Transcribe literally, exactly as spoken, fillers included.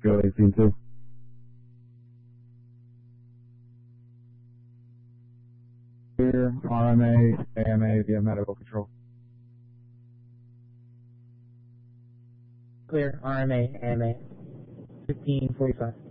Echo eighteen two. Clear, R M A, A M A via medical control. Clear, R M A, A M A, fifteen forty-five.